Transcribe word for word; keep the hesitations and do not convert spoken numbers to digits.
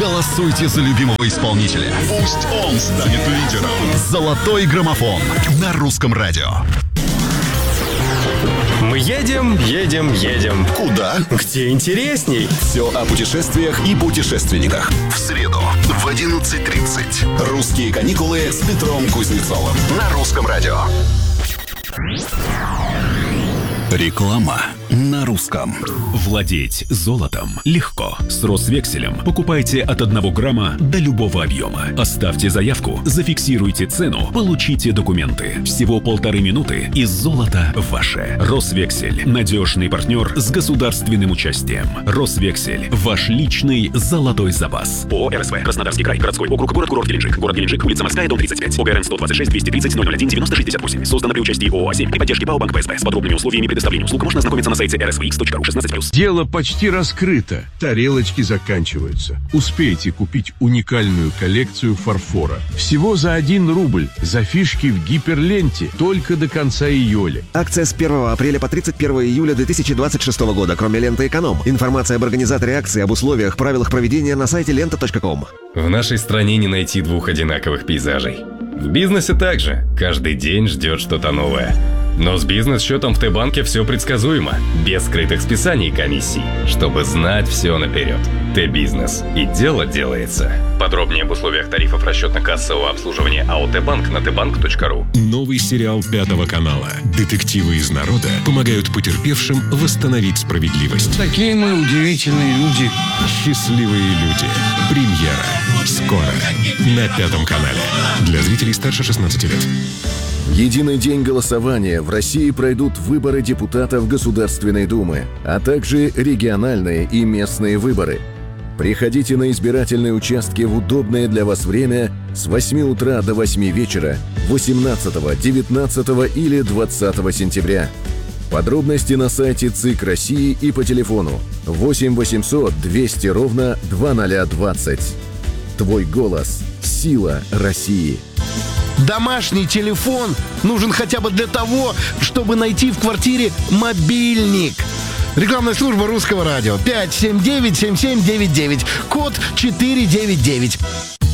Голосуйте за любимого исполнителя. Пусть он станет лидером. Золотой граммофон на Русском радио. Мы едем, едем, едем. Куда? Где интересней? Все о путешествиях и путешественниках. В среду в одиннадцать тридцать. Русские каникулы с Петром Кузнецовым на Русском радио. Реклама на русском. Владеть золотом легко. С Росвекселем покупайте от одного грамма до любого объема. Оставьте заявку, зафиксируйте цену, получите документы. Всего полторы минуты и золото ваше. Росвексель – надежный партнер с государственным участием. Росвексель – ваш личный золотой запас. ООО РСВ. Краснодарский край. Городской округ. Город-курорт Геленджик. Город Геленджик. Улица Морская, дом тридцать пять. ОГРН сто двадцать шесть двести тридцать ноль ноль один девяносто шестьдесят восемь. Создано при участии ООО «Семь» и поддержке ПАО «Банк ПСБ». С подробными условиями предоставления услуг можно ознакомиться на сайте эр эс ви икс точка ру шестнадцать плюс. Дело почти раскрыто. Тарелочки заканчиваются. Успейте купить уникальную коллекцию фарфора. Всего за один рубль. За фишки в гиперленте. Только до конца июля. Акция с первого апреля по тридцать первого июля две тысячи двадцать шестого года, кроме ленты «Эконом». Информация об организаторе акции, об условиях, правилах проведения на сайте лента точка ком. В нашей стране не найти двух одинаковых пейзажей. В бизнесе также. Каждый день ждет что-то новое. Но с бизнес-счетом в Т-банке все предсказуемо, без скрытых списаний и комиссий, чтобы знать все наперед. Т-бизнес. И дело делается. Подробнее об условиях тарифов расчетно-кассового обслуживания АО «Т-банк» на тэ банк точка ру. Новый сериал Пятого канала. Детективы из народа помогают потерпевшим восстановить справедливость. Такие мы удивительные люди. Счастливые люди. Премьера. Скоро. На Пятом канале. Для зрителей старше шестнадцати лет. В единый день голосования в России пройдут выборы депутатов Государственной Думы, а также региональные и местные выборы. Приходите на избирательные участки в удобное для вас время с восьми утра до восьми вечера восемнадцатого, девятнадцатого или двадцатого сентября. Подробности на сайте ЦИК России и по телефону восемь восемьсот двести ровно двадцать двадцать. Твой голос – сила России. Домашний телефон нужен хотя бы для того, чтобы найти в квартире мобильник. Рекламная служба Русского радио. пять семь девять семь семь девять девять. Код четыре девять девять.